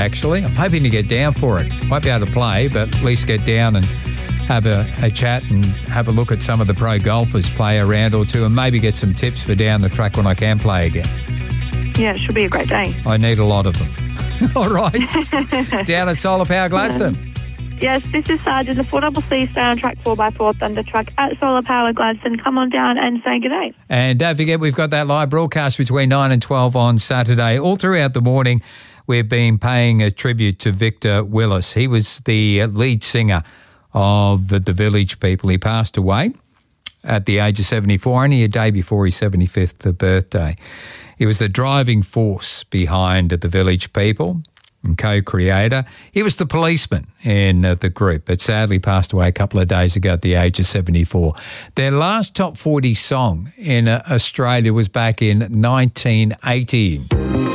actually. I'm hoping to get down for it. Won't be able to play, but at least get down and have a chat and have a look at some of the pro golfers, play a round or two, and maybe get some tips for down the track when I can play again. Yeah, it should be a great day. I need a lot of them. All right. Down at Solar Power Gladstone. Yes, this is Sarge in the 4CC Stay on Track 4x4 Thunder Truck at Solar Power Gladstone. Come on down and say good day. And don't forget, we've got that live broadcast between 9 and 12 on Saturday. All throughout the morning, we've been paying a tribute to Victor Willis. He was the lead singer of the Village People. He passed away at the age of 74, only a day before his 75th birthday. He was the driving force behind the Village People and co-creator. He was the policeman in the group, but sadly passed away a couple of days ago at the age of 74. Their last top 40 song in Australia was back in 1980.